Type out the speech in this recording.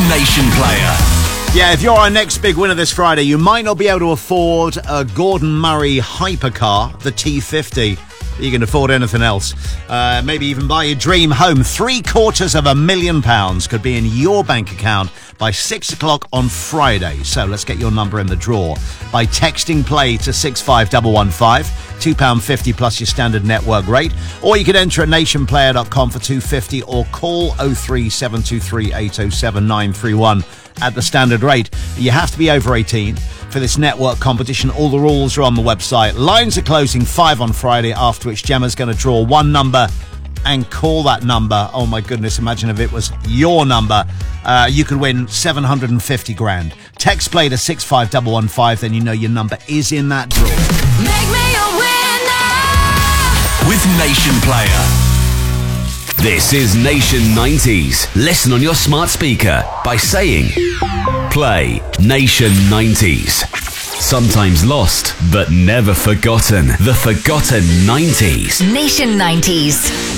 Nation Player. Yeah, if you're our next big winner this Friday, you might not be able to afford a Gordon Murray hypercar, the T50. You can afford anything else. Maybe even buy your dream home. £750,000 could be in your bank account by 6 o'clock on Friday. So let's get your number in the draw by texting play to 65115. £2.50 plus your standard network rate. Or you can enter at nationplayer.com for $2.50 or call 03723 807 931 at the standard rate. You have to be over 18 for this network competition. All the rules are on the website. Lines are closing 5 on Friday, after which Gemma's going to draw one number and call that number. Oh my goodness, imagine if it was your number. You could win 750 grand. Text play to 65115, then you know your number is in that draw. Make me a winner with Nation Player. This is Nation 90s. Listen on your smart speaker by saying play Nation 90s. Sometimes lost, but never forgotten. The forgotten 90s. Nation 90s.